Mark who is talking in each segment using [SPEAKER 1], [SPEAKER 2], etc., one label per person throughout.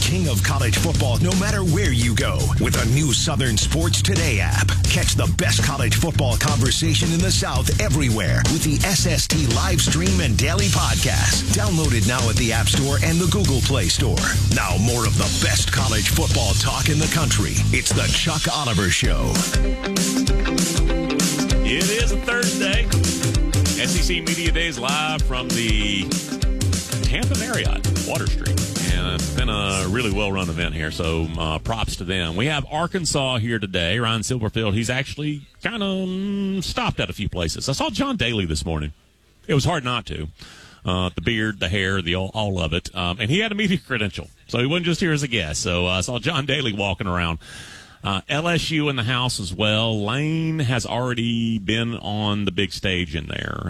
[SPEAKER 1] king of college football no matter where you go with a new Southern Sports Today app. Catch the best college football conversation in the South everywhere with the SST live stream and daily podcast. Download it now at the App Store and the Google Play Store. Now more of the best college football talk in the country. It's the Chuck Oliver Show.
[SPEAKER 2] It is a Thursday. SEC Media Days live from the Tampa Marriott, Water Street. And it's been a really well-run event here, so props to them. We have Arkansas here today. Ryan Silverfield, he's actually kind of stopped at a few places. I saw John Daly this morning. It was hard not to. The beard, the hair, all of it. And he had a media credential, so he wasn't just here as a guest. So I saw John Daly walking around. LSU in the house as well. Lane has already been on the big stage in there.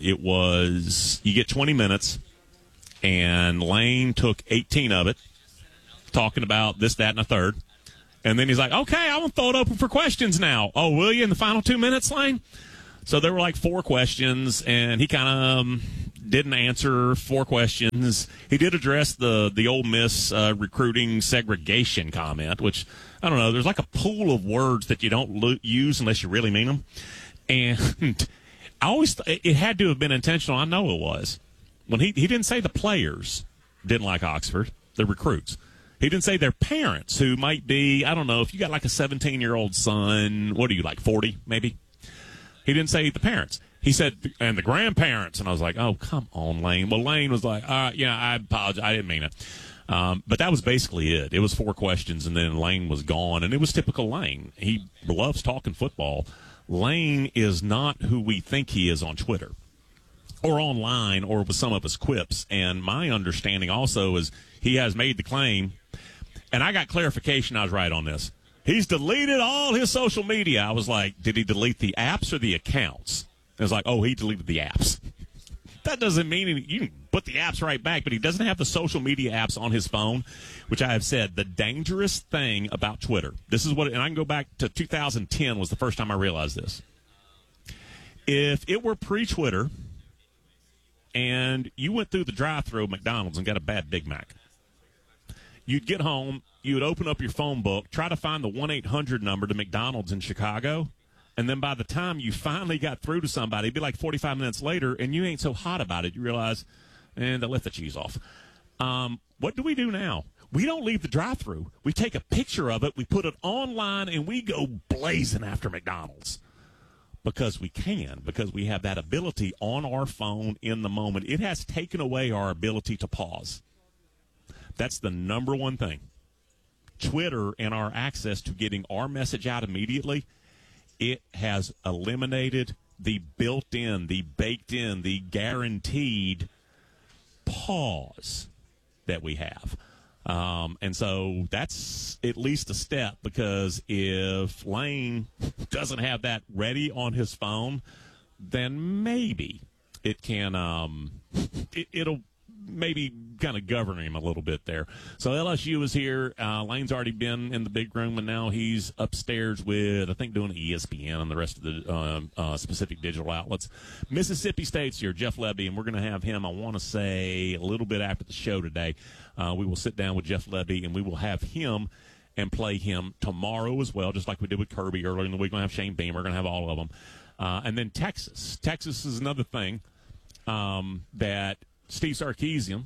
[SPEAKER 2] You get 20 minutes, and Lane took 18 of it, talking about this, that, and a third. And then he's like, okay, I'm going to throw it open for questions now. Oh, will you in the final 2 minutes, Lane? So there were like 4 questions, and he kind of didn't answer 4 questions. He did address the Ole Miss recruiting segregation comment, which, I don't know, there's like a pool of words that you don't use unless you really mean them. And it had to have been intentional. I know it was. When he didn't say the players didn't like Oxford, the recruits. He didn't say their parents, who might be, I don't know, if you got like a 17-year-old son, what are you, like 40 maybe? He didn't say the parents. He said, and the grandparents. And I was like, oh, come on, Lane. Well, Lane was like, yeah, I apologize. I didn't mean it. But that was basically it. It was 4 questions, and then Lane was gone. And it was typical Lane. He loves talking football. Lane is not who we think he is on Twitter or online or with some of his quips. And my understanding also is he has made the claim, and I got clarification. I was right on this. He's deleted all his social media. I was like, did he delete the apps or the accounts? It was like, oh, he deleted the apps. That doesn't mean you can put the apps right back, but he doesn't have the social media apps on his phone, which I have said the dangerous thing about Twitter. This is what, and I can go back to 2010 was the first time I realized this. If it were pre-Twitter and you went through the drive-thru of McDonald's and got a bad Big Mac, you'd get home, you would open up your phone book, try to find the 1-800 number to McDonald's in Chicago, and then by the time you finally got through to somebody, it'd be like 45 minutes later, and you ain't so hot about it. You realize, they left the cheese off. What do we do now? We don't leave the drive-thru. We take a picture of it, we put it online, and we go blazing after McDonald's. Because we can, because we have that ability on our phone in the moment. It has taken away our ability to pause. That's the number one thing. Twitter and our access to getting our message out immediately, it has eliminated the built-in, the baked-in, the guaranteed pause that we have. And so that's at least a step, because if Lane doesn't have that ready on his phone, then maybe it can it'll maybe kind of govern him a little bit there. So LSU is here. Lane's already been in the big room, and now he's upstairs with, I think, doing ESPN and the rest of the specific digital outlets. Mississippi State's here, Jeff Lebby, and we're going to have him, I want to say, a little bit after the show today. We will sit down with Jeff Lebby, and we will have him and play him tomorrow as well, just like we did with Kirby earlier in the week. We're going to have Shane Beamer. We're going to have all of them. And then Texas. Texas is another thing that Steve Sarkisian,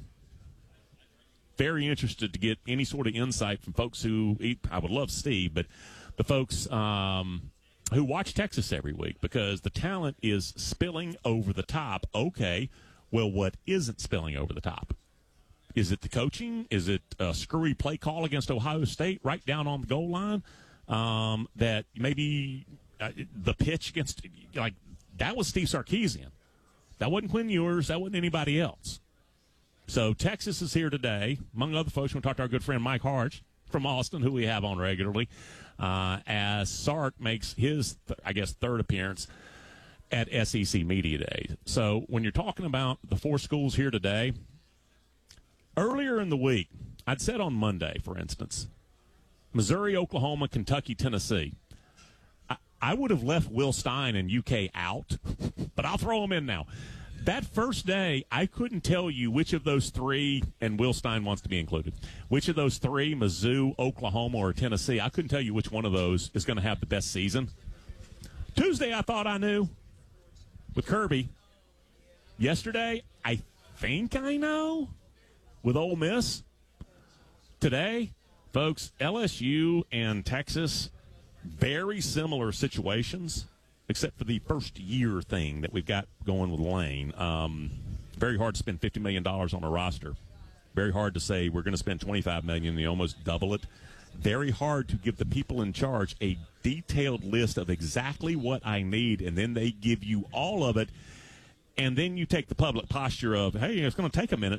[SPEAKER 2] very interested to get any sort of insight from folks who, I would love Steve, but the folks who watch Texas every week, because the talent is spilling over the top. Okay, well, what isn't spilling over the top? Is it the coaching? Is it a screwy play call against Ohio State right down on the goal line? That maybe the pitch against, like, that was Steve Sarkisian. That wasn't Quinn Ewers. That wasn't anybody else. So Texas is here today. Among other folks, we're going to talk to our good friend Mike Harch from Austin, who we have on regularly, as Sark makes his, third appearance at SEC Media Day. So when you're talking about the 4 schools here today, earlier in the week, I'd said on Monday, for instance, Missouri, Oklahoma, Kentucky, Tennessee. I would have left Will Stein and UK out, but I'll throw them in now. That first day, I couldn't tell you which of those three, and Will Stein wants to be included, which of those three, Mizzou, Oklahoma, or Tennessee, I couldn't tell you which one of those is going to have the best season. Tuesday, I thought I knew with Kirby. Yesterday, I think I know with Ole Miss. Today, folks, LSU and Texas, very similar situations, except for the first year thing that we've got going with Lane. Very hard to spend $50 million on a roster. Very hard to say we're going to spend $25 million and you almost double it. Very hard to give the people in charge a detailed list of exactly what I need, and then they give you all of it. And then you take the public posture of, hey, it's going to take a minute.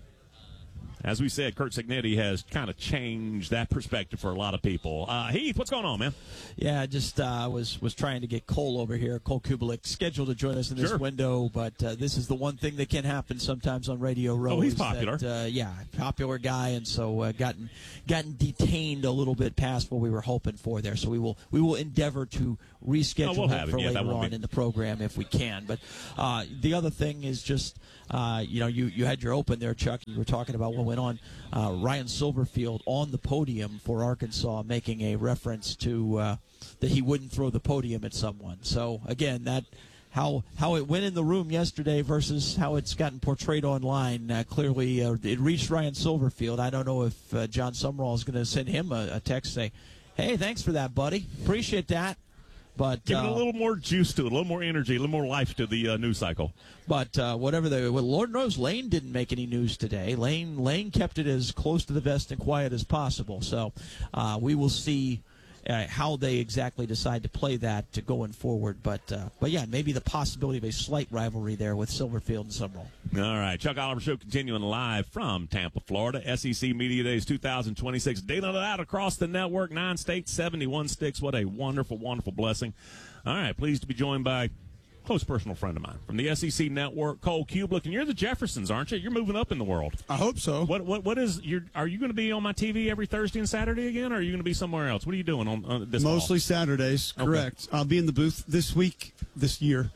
[SPEAKER 2] As we said, Curt Cignetti has kind of changed that perspective for a lot of people. Heath, what's going on, man?
[SPEAKER 3] Yeah, just was trying to get Cole over here, Cole Kubelik, scheduled to join us in this window, but this is the one thing that can happen sometimes on Radio Row.
[SPEAKER 2] Oh, he's popular.
[SPEAKER 3] Popular guy, and so gotten detained a little bit past what we were hoping for there. So we will endeavor to reschedule him for later on in the program if we can. But the other thing is just, you had your open there, Chuck. You were talking about what went on. Ryan Silverfield on the podium for Arkansas, making a reference to that he wouldn't throw the podium at someone. So again, that how it went in the room yesterday versus how it's gotten portrayed online. Clearly, it reached Ryan Silverfield. I don't know if John Sumrall is going to send him a text say, "Hey, thanks for that, buddy. Appreciate that." But
[SPEAKER 2] give it a little more juice to it, a little more energy, a little more life to the news cycle.
[SPEAKER 3] But Lord knows Lane didn't make any news today. Lane kept it as close to the vest and quiet as possible. So we will see how they exactly decide to play that going forward. But yeah, maybe the possibility of a slight rivalry there with Silverfield and Sumrall.
[SPEAKER 2] All right, Chuck Oliver Show continuing live from Tampa, Florida. SEC Media Days 2026. Dealing it out across the network. 9 states, 71 sticks. What a wonderful, wonderful blessing. All right, pleased to be joined by a close personal friend of mine from the SEC Network, Cole Kubelik. And you're the Jeffersons, aren't you? You're moving up in the world.
[SPEAKER 4] I hope so.
[SPEAKER 2] What is are you going to be on my TV every Thursday and Saturday again, or are you going to be somewhere else? What are you doing on this?
[SPEAKER 4] Mostly Saturdays, correct. Okay. I'll be in the booth this year.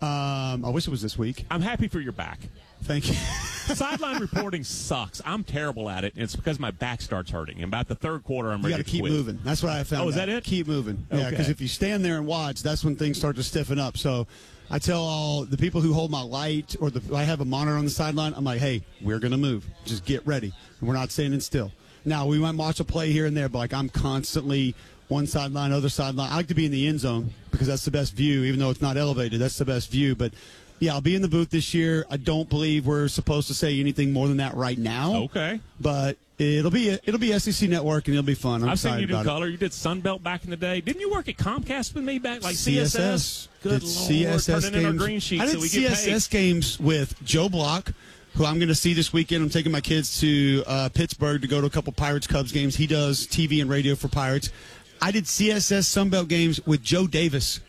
[SPEAKER 4] I wish it was this week.
[SPEAKER 2] I'm happy for your back.
[SPEAKER 4] Thank you.
[SPEAKER 2] Sideline reporting sucks. I'm terrible at it, and it's because my back starts hurting. And about the third quarter, I'm ready to quit.
[SPEAKER 4] You got to keep moving. That's what I found.
[SPEAKER 2] Oh, is that it?
[SPEAKER 4] Keep moving.
[SPEAKER 2] Okay.
[SPEAKER 4] Yeah, because if you stand there and watch, that's when things start to stiffen up. So I tell all the people who hold my light or I have a monitor on the sideline, I'm like, hey, we're going to move. Just get ready. We're not standing still. Now, we might watch a play here and there, but I'm constantly one sideline, other sideline. I like to be in the end zone because that's the best view, even though it's not elevated. That's the best view. But yeah, I'll be in the booth this year. I don't believe we're supposed to say anything more than that right now.
[SPEAKER 2] Okay.
[SPEAKER 4] But it'll be SEC Network, and it'll be fun.
[SPEAKER 2] I've seen you do color. You did Sunbelt back in the day. Didn't you work at Comcast with me back, like CSS? Good Lord.
[SPEAKER 4] CSS
[SPEAKER 2] turning in our green sheets
[SPEAKER 4] I did
[SPEAKER 2] so we get paid.
[SPEAKER 4] CSS games with Joe Block, who I'm going to see this weekend. I'm taking my kids to Pittsburgh to go to a couple Pirates-Cubs games. He does TV and radio for Pirates. I did CSS Sunbelt games with Joe Davis.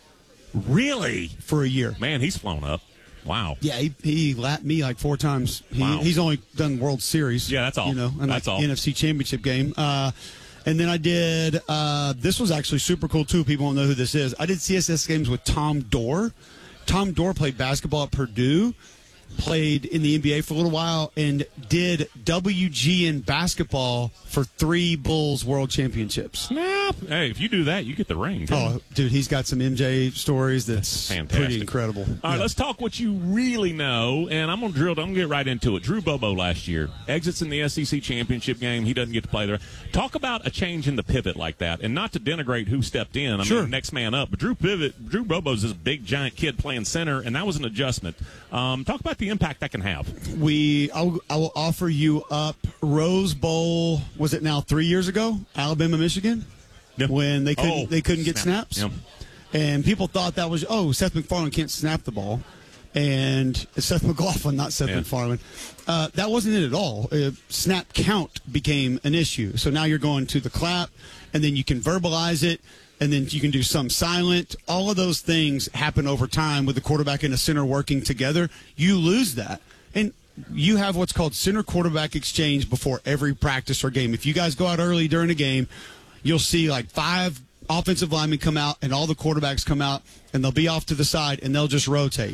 [SPEAKER 2] Really?
[SPEAKER 4] For a year.
[SPEAKER 2] Man, he's flown up. Wow.
[SPEAKER 4] Yeah, he lapped me like 4 times. He's only done World Series.
[SPEAKER 2] Yeah, that's all.
[SPEAKER 4] And
[SPEAKER 2] that's all.
[SPEAKER 4] NFC Championship game. And then I did, this was actually super cool too. People don't know who this is. I did CSS games with Tom Dorr. Tom Dorr played basketball at Purdue, played in the NBA for a little while, and did WGN basketball for 3 Bulls World Championships.
[SPEAKER 2] Snap! Hey, if you do that, you get the ring.
[SPEAKER 4] Oh, dude, he's got some MJ stories that's
[SPEAKER 2] fantastic.
[SPEAKER 4] Pretty incredible.
[SPEAKER 2] All right, let's talk what you really know, and I'm going to get right into it. Drew Bobo last year exits in the SEC Championship game. He doesn't get to play there. Talk about a change in the pivot like that, and not to denigrate who stepped in. I mean, next man up. But Drew Bobo's this big, giant kid playing center, and that was an adjustment. Talk about the impact that can have.
[SPEAKER 4] I will offer you up Rose Bowl. Was it now 3 years ago? Alabama, Michigan, when they couldn't get snaps, and people thought that was Seth MacFarlane can't snap the ball, and it's Seth McLaughlin, not Seth MacFarlane. That wasn't it at all. Snap count became an issue. So now you're going to the clap, and then you can verbalize it. And then you can do some silent. All of those things happen over time with the quarterback and the center working together. You lose that. And you have what's called center quarterback exchange before every practice or game. If you guys go out early during a game, you'll see like 5 offensive linemen come out and all the quarterbacks come out, and they'll be off to the side and they'll just rotate.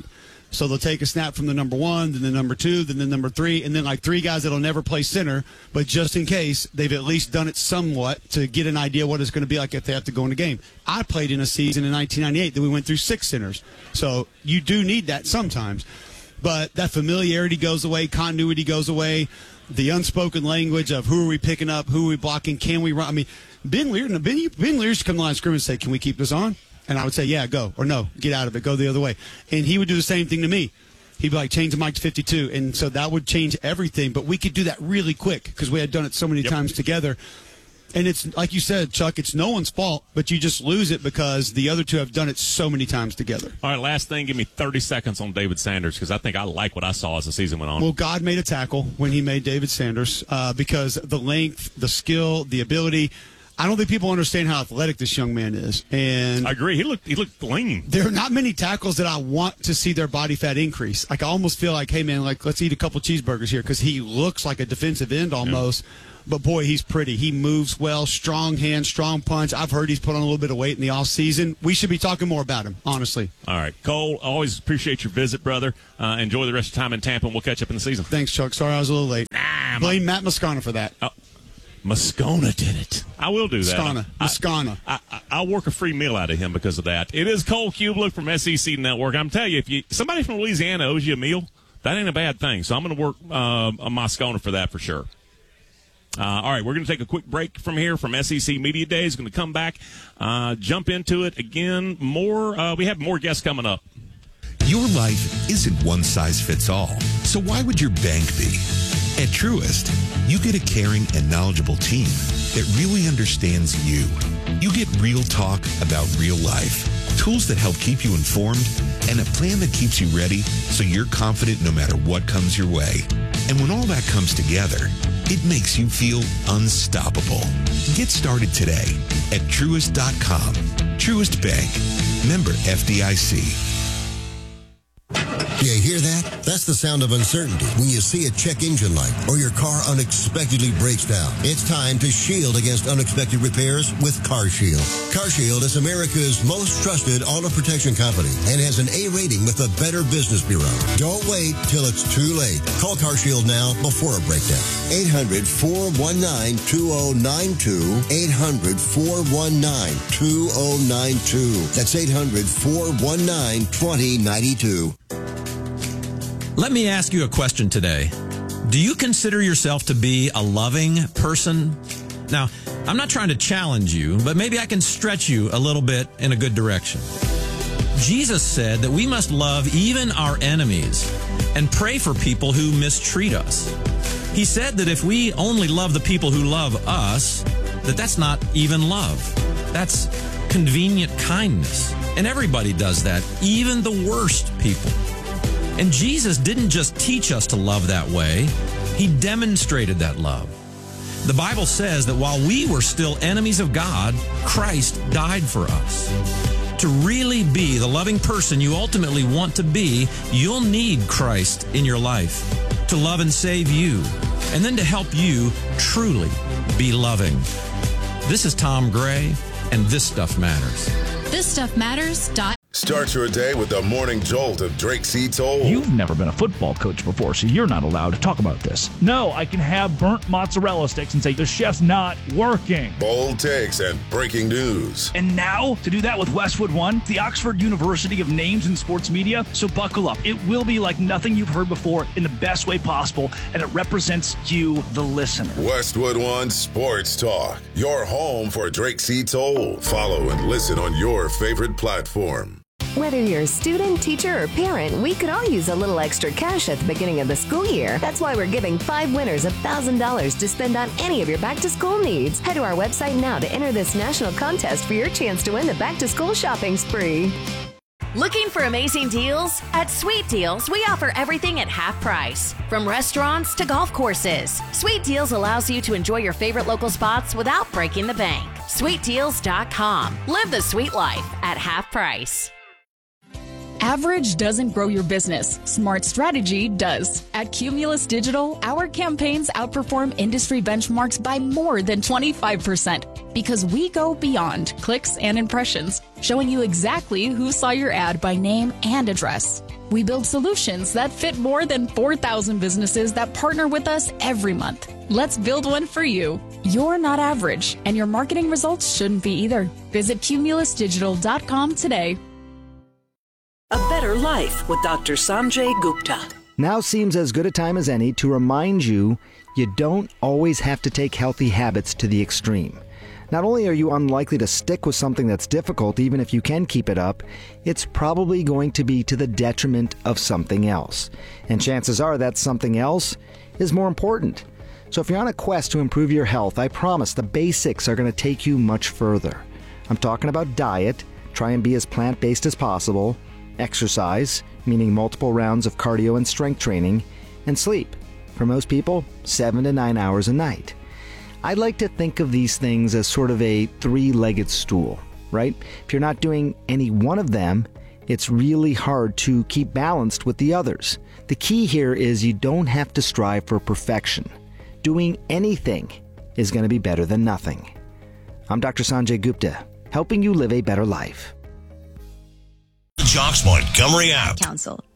[SPEAKER 4] So they'll take a snap from the number 1, then the number 2, then the number 3, and then like 3 guys that'll never play center, but just in case, they've at least done it somewhat to get an idea what it's going to be like if they have to go in a game. I played in a season in 1998 that we went through 6 centers. So you do need that sometimes. But that familiarity goes away, continuity goes away, the unspoken language of who are we picking up, who are we blocking, can we run? I mean, Ben Lear used to come to the line of scrimmage and say, can we keep this on? And I would say, yeah, go. Or no, get out of it, go the other way. And he would do the same thing to me. He'd be like, change the mic to 52. And so that would change everything. But we could do that really quick because we had done it so many times together. And it's, like you said, Chuck, it's no one's fault, but you just lose it because the other two have done it so many times together.
[SPEAKER 2] All right, last thing, give me 30 seconds on David Sanders because I think I like what I saw as the season went on.
[SPEAKER 4] Well, God made a tackle when he made David Sanders because the length, the skill, the ability. I don't think people understand how athletic this young man is. And
[SPEAKER 2] I agree. He looked lean.
[SPEAKER 4] There are not many tackles that I want to see their body fat increase. Like I almost feel like, hey, man, like let's eat a couple cheeseburgers here because he looks like a defensive end almost. Yeah. But, boy, he's pretty. He moves well, strong hands, strong punch. I've heard he's put on a little bit of weight in the offseason. We should be talking more about him, honestly.
[SPEAKER 2] All right. Cole, always appreciate your visit, brother. Enjoy the rest of the time in Tampa, and we'll catch up in the season.
[SPEAKER 4] Thanks, Chuck. Sorry I was a little late. Blame Matt Moscona for that.
[SPEAKER 2] Moscona did it. I will do that.
[SPEAKER 4] Moscona.
[SPEAKER 2] I'll work a free meal out of him because of that. It is Cole Cubelic from SEC Network. I'm telling you, if somebody from Louisiana owes you a meal, that ain't a bad thing. So I'm going to work a Moscona for that for sure. All right, we're going to take a quick break from here from SEC Media Days. Going to come back, jump into it again. We have more guests coming up.
[SPEAKER 1] Your life isn't one size fits all. So why would your bank be? At Truist, you get a caring and knowledgeable team that really understands you. You get real talk about real life, tools that help keep you informed, and a plan that keeps you ready so you're confident no matter what comes your way. And when all that comes together, it makes you feel unstoppable. Get started today at Truist.com. Truist Bank. Member FDIC.
[SPEAKER 5] You hear that? That's the sound of uncertainty when you see a check engine light or your car unexpectedly breaks down. It's time to shield against unexpected repairs with CarShield. CarShield is America's most trusted auto protection company and has an A rating with the Better Business Bureau. Don't wait till it's too late. Call CarShield now before a breakdown. 800-419-2092. 800-419-2092. That's 800-419-2092.
[SPEAKER 6] Let me ask you a question today. Do you consider yourself to be a loving person? Now, I'm not trying to challenge you, but maybe I can stretch you a little bit in a good direction. Jesus said that we must love even our enemies and pray for people who mistreat us. He said that if we only love the people who love us, that's not even love. That's convenient kindness. And everybody does that, even the worst people. And Jesus didn't just teach us to love that way. He demonstrated that love. The Bible says that while we were still enemies of God, Christ died for us. To really be the loving person you ultimately want to be, you'll need Christ in your life to love and save you, and then to help you truly be loving. This is Tom Gray, and This Stuff Matters.
[SPEAKER 7] ThisStuffMatters.com.
[SPEAKER 8] Start your day with the morning jolt of Drake C. Toll.
[SPEAKER 9] You've never been a football coach before, so you're not allowed to talk about this. No, I can have burnt mozzarella sticks and say, the chef's not working.
[SPEAKER 8] Bold takes and breaking news.
[SPEAKER 9] And now, to do that with Westwood One, the Oxford University of Names in Sports Media. So buckle up. It will be like nothing you've heard before in the best way possible, and it represents you, the listener.
[SPEAKER 8] Westwood One Sports Talk, your home for Drake C. Toll. Follow and listen on your favorite platform.
[SPEAKER 10] Whether you're a student, teacher, or parent, we could all use a little extra cash at the beginning of the school year. That's why we're giving 5 winners $1,000 to spend on any of your back-to-school needs. Head to our website now to enter this national contest for your chance to win the back-to-school shopping spree.
[SPEAKER 7] Looking for amazing deals? At Sweet Deals, we offer everything at half price. From restaurants to golf courses, Sweet Deals allows you to enjoy your favorite local spots without breaking the bank. SweetDeals.com. Live the sweet life at half price.
[SPEAKER 11] Average doesn't grow your business. Smart strategy does. At Cumulus Digital, our campaigns outperform industry benchmarks by more than 25% because we go beyond clicks and impressions, showing you exactly who saw your ad by name and address. We build solutions that fit more than 4,000 businesses that partner with us every month. Let's build one for you. You're not average, and your marketing results shouldn't be either. Visit cumulusdigital.com today.
[SPEAKER 12] A Better Life with Dr. Sanjay Gupta.
[SPEAKER 13] Now seems as good a time as any to remind you don't always have to take healthy habits to the extreme. Not only are you unlikely to stick with something that's difficult, even if you can keep it up, it's probably going to be to the detriment of something else. And chances are that something else is more important. So if you're on a quest to improve your health, I promise the basics are going to take you much further. I'm talking about diet, try and be as plant-based as possible, exercise, meaning multiple rounds of cardio and strength training, and sleep. For most people, 7 to 9 hours a night. I like to think of these things as sort of a three-legged stool, right? If you're not doing any one of them, it's really hard to keep balanced with the others. The key here is you don't have to strive for perfection. Doing anything is going to be better than nothing. I'm Dr. Sanjay Gupta, helping you live a better life.
[SPEAKER 1] Jocks Montgomery app.
[SPEAKER 14] Council.